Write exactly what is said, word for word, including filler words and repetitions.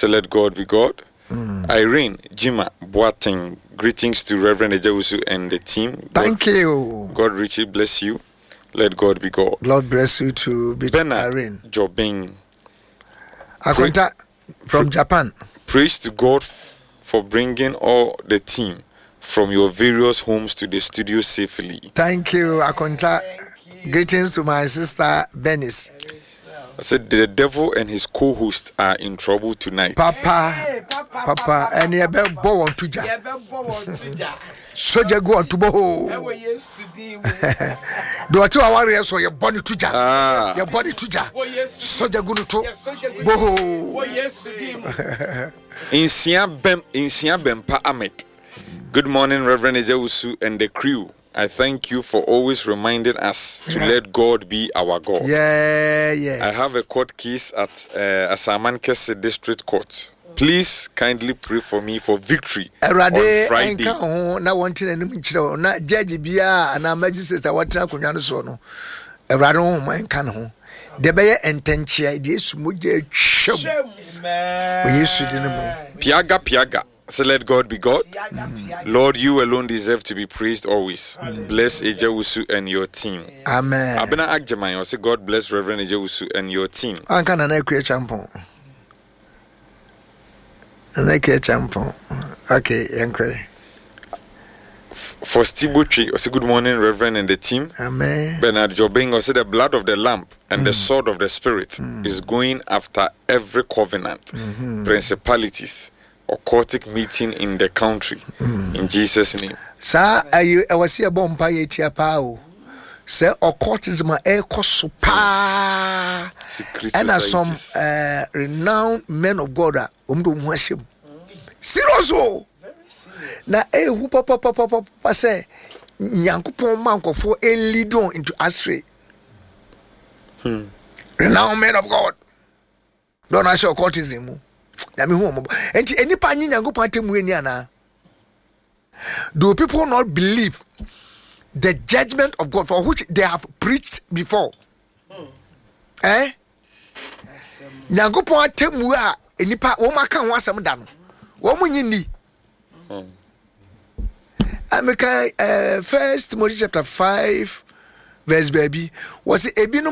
So let God be God. Mm. Irene, Jima, Boateng, greetings to Reverend Ejawusu and the team. Thank God, you. God richly bless you. Let God be God. Lord bless you too, Bernard Irene. Jobing. Akonta from Japan. Praise to God f- for bringing all the team from your various homes to the studio safely. Thank you, Akonta. Thank you. Greetings to my sister, Benis. I said the devil and his co-host are in trouble tonight. Papa, hey, Papa, Papa, and you better go on to ja. Soja go on to boho. Do I tell our warriors so your body to ja? Your body to ja. Soja go to boho. In Siabem, in Siabempa Ahmed. Good morning, Reverend Ejawusu and the crew. I thank you for always reminding us to let God be our God. Yeah, yeah. I have a court case at uh, Asaman Kese District Court. Please kindly pray for me for victory on Friday. Na wanting a new na judge bia and a magistrate what Kunyano sono. A rado man can home. The bear and tenchia, this mudge shum. We used to dinner. Piaga Piaga. So let God be God. Mm. Lord, you alone deserve to be praised always. Mm. Bless Ejawusu and your team. Amen. Abena Agjaman, I say God bless Reverend Ejawusu and your team. I can't create champion. And I create champion. Okay, okay. For Stibuchi, I say good morning, Reverend and the team. Amen. Bernard Jobing, I say the blood of the lamb and mm. the sword of the spirit mm. is going after every covenant, mm-hmm. principalities, occultic meeting in the country. Mm. In Jesus' name. Sir, I was here born by a chiapao. Sir, occultism a cosupa. And as some uh, renowned men of God um do worship. Seriously. Na e hu papa papa papa say Nyankopon mankofo e lead on into astray. Hmm. Renowned men of God. Don't ask occultism. I mean, who and any pani Nyankopon temu eni ana. Do people not believe the judgment of God for which they have preached before? Hmm. Eh? Nyankopon temu a enipa wo maka ho asem da no. Wo munyini. Hmm. Ameka uh, First Timothy chapter five verse baby was it ebino